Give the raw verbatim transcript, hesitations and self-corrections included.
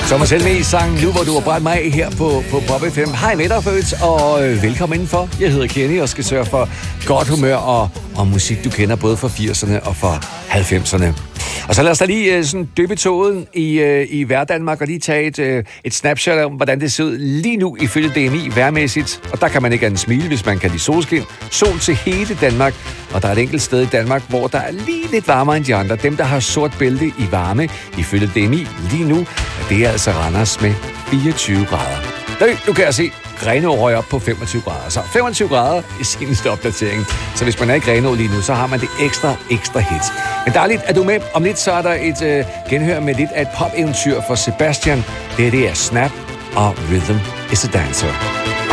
Så mig selv med i sangen Nu, hvor du har brændt mig af her på, på Pop F M. Hej med dig, Føds, og øh, velkommen indenfor. Jeg hedder Kenny og skal sørge for godt humør og, og musik, du kender både fra firserne og fra halvfemserne. Og så lad os da lige øh, sådan dyppe toget i, øh, i Hverdanmark og lige tage et, øh, et snapshot om, hvordan det ser ud lige nu ifølge D M I vejrmæssigt. Og der kan man ikke andet smile, hvis man kan lide solskin. Sol til hele Danmark, og der er et enkelt sted i Danmark, hvor der er lige lidt varmere end de andre. Dem, der har sort bælte i varme ifølge D M I lige nu, det er altså Randers med fireogtyve grader. Nøj, nu kan jeg se, Grenaa røg op på femogtyve grader. Så femogtyve grader i seneste opdatering. Så hvis man er i Grenaa lige nu, så har man det ekstra, ekstra hit. Men dejligt, er du med? Om lidt så er der et øh, genhør med lidt af et pop-eventyr for Sebastian. Det, det er Snap og Rhythm is a Dancer.